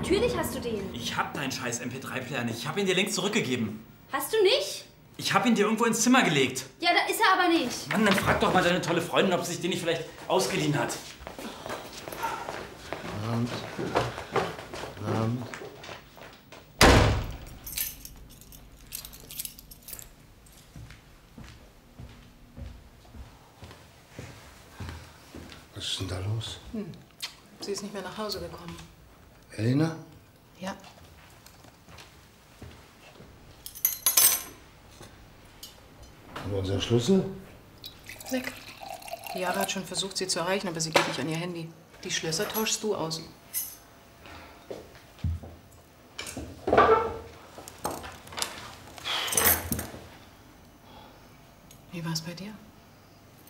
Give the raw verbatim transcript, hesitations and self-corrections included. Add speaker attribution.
Speaker 1: natürlich hast du den.
Speaker 2: Ich hab deinen scheiß M P drei Player nicht. Ich hab ihn dir längst zurückgegeben.
Speaker 1: Hast du nicht?
Speaker 2: Ich hab ihn dir irgendwo ins Zimmer gelegt.
Speaker 1: Ja, da ist er aber nicht.
Speaker 2: Mann, dann frag doch mal deine tolle Freundin, ob sie sich den nicht vielleicht ausgeliehen hat.
Speaker 3: Abend. Abend. Was ist denn da los?
Speaker 4: Hm. Sie ist nicht mehr nach Hause gekommen.
Speaker 3: Elena?
Speaker 4: Ja.
Speaker 3: Und unser Schlüssel?
Speaker 4: Weg. Jara hat schon versucht, sie zu erreichen, aber sie geht nicht an ihr Handy. Die Schlösser tauschst du aus. Wie war's bei dir?